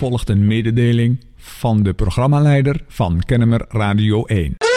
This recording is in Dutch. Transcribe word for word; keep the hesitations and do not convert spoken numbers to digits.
volgt een mededeling van de programmaleider van Kennemer Radio één.